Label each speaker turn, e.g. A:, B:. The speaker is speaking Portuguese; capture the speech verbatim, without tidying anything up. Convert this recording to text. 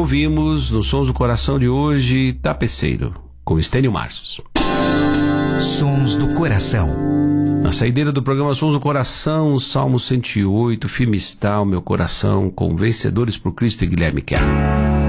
A: ouvimos no Sons do Coração de hoje, Tapeceiro, com Estênio Marços.
B: Sons do Coração.
A: Na saideira do programa Sons do Coração, Salmo cento e oito, firme está o meu coração, com Vencedores por Cristo e Guilherme Kerr.